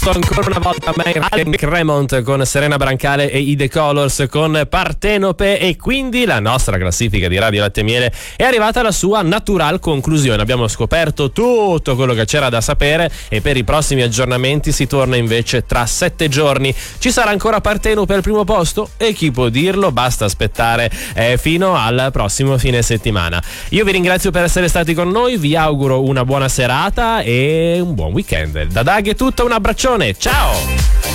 posto ancora una volta Mike Cremont con Serena Brancale e i The Colors con Partenope, e quindi la nostra classifica di Radio Latte e Miele è arrivata alla sua natural conclusione. Abbiamo scoperto tutto quello che c'era da sapere e per i prossimi aggiornamenti si torna invece tra 7 giorni. Ci sarà ancora Partenope al primo posto? E chi può dirlo? Basta aspettare fino al prossimo fine settimana. Io vi ringrazio per essere stati con noi, vi auguro una buona serata e un buon weekend. Da Dag è tutto, un abbraccione, ciao!